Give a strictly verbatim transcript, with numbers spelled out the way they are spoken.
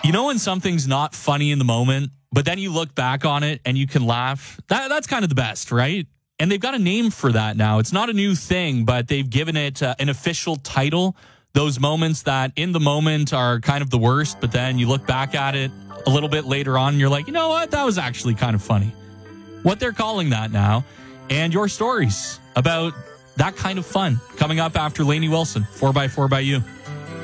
You know when something's not funny in the moment, but then you look back on it and you can laugh? That, that's kind of the best, right? And they've got a name for that now. It's not a new thing, but they've given it uh, an official title. Those moments that in the moment are kind of the worst, but then you look back at it a little bit later on and you're like, you know what? That was actually kind of funny. What they're calling that now, and your stories about that kind of fun coming up after Lainey Wilson, four by four by You.